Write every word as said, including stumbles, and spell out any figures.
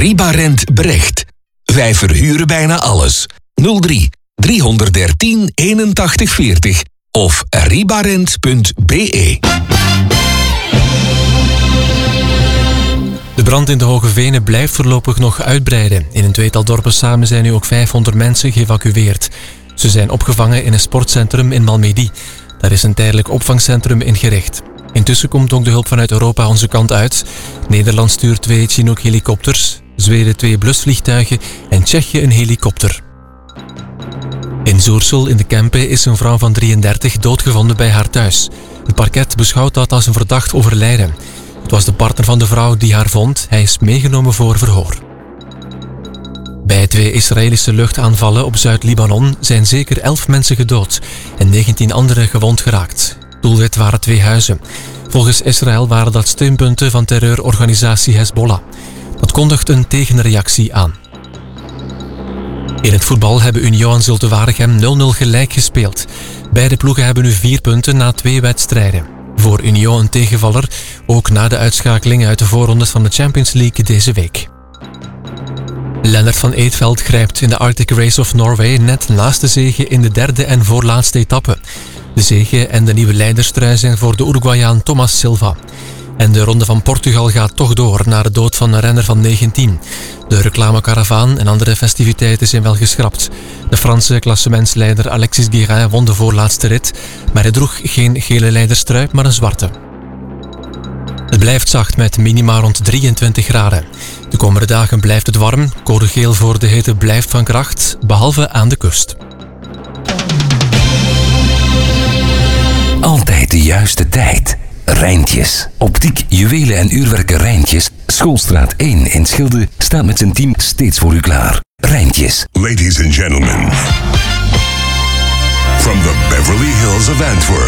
Ribarent Brecht. Wij verhuren bijna alles. nul drie driehonderddertien eenentachtig veertig of ribarent punt be. De brand in de Hoge Venen blijft voorlopig nog uitbreiden. In een tweetal dorpen samen zijn nu ook vijfhonderd mensen geëvacueerd. Ze zijn opgevangen in een sportcentrum in Malmedy. Daar is een tijdelijk opvangcentrum ingericht. Intussen komt ook de hulp vanuit Europa onze kant uit. Nederland stuurt twee Chinook-helikopters, Zweden twee blusvliegtuigen en Tsjechië een helikopter. In Zoersel in de Kempen is een vrouw van drieëndertig doodgevonden bij haar thuis. Het parket beschouwt dat als een verdacht overlijden. Het was de partner van de vrouw die haar vond. Hij is meegenomen voor verhoor. Bij twee Israëlische luchtaanvallen op Zuid-Libanon zijn zeker elf mensen gedood en negentien anderen gewond geraakt. Doelwit waren twee huizen. Volgens Israël waren dat steunpunten van terreurorganisatie Hezbollah. Dat kondigt een tegenreactie aan. In het voetbal hebben Union en Zulte Waregem nul nul gelijk gespeeld. Beide ploegen hebben nu vier punten na twee wedstrijden. Voor Union een tegenvaller, ook na de uitschakeling uit de voorrondes van de Champions League deze week. Lennart van Eetveld grijpt in de Arctic Race of Norway net naast de zege in de derde en voorlaatste etappe. De zege en de nieuwe leiderstrui zijn voor de Uruguayaan Thomas Silva. En de Ronde van Portugal gaat toch door na de dood van een renner van negentien. De reclamekaravaan en andere festiviteiten zijn wel geschrapt. De Franse klassementsleider Alexis Guérin won de voorlaatste rit, maar hij droeg geen gele leiderstrui, maar een zwarte. Het blijft zacht met minima rond drieëntwintig graden. De komende dagen blijft het warm. Code geel voor de hitte blijft van kracht, behalve aan de kust. Altijd de juiste tijd. Rijntjes. Optiek, juwelen en uurwerken Rijntjes. Schoolstraat één in Schilde staat met zijn team steeds voor u klaar. Rijntjes. Ladies and gentlemen, from the Beverly Hills of Antwerp.